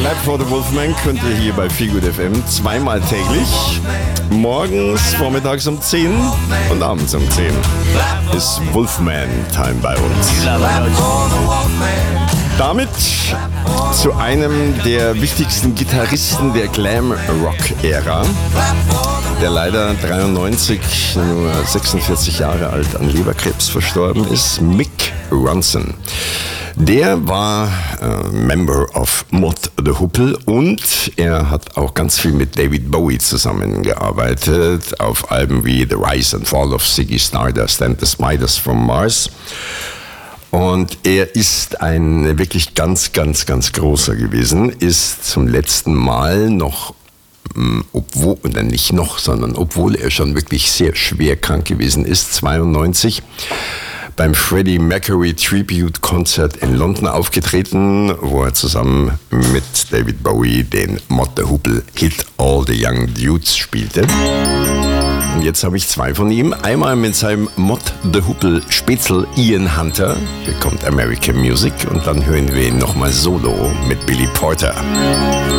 Clap for the Wolfman könnt ihr hier bei Feelgood FM zweimal täglich. Morgens, vormittags um 10 und abends um 10 ist Wolfman-Time bei uns. Damit zu einem der wichtigsten Gitarristen der Glam-Rock-Ära, der leider 93, nur 46 Jahre alt, an Leberkrebs verstorben ist, Mick Ronson. Der war Member of Mott the Hoople und er hat auch ganz viel mit David Bowie zusammengearbeitet auf Alben wie The Rise and Fall of Ziggy Stardust and The Spiders from Mars. Und er ist ein wirklich ganz, ganz, ganz großer gewesen, ist zum letzten Mal noch, obwohl er schon wirklich sehr schwer krank gewesen ist, 92, beim Freddie Mercury Tribute Konzert in London aufgetreten, wo er zusammen mit David Bowie den Mott the Hoople Hit All the Young Dudes spielte. Und jetzt habe ich zwei von ihm. Einmal mit seinem Mott the Hoople Spätzl Ian Hunter. Hier kommt American Music und dann hören wir ihn nochmal solo mit Billy Porter.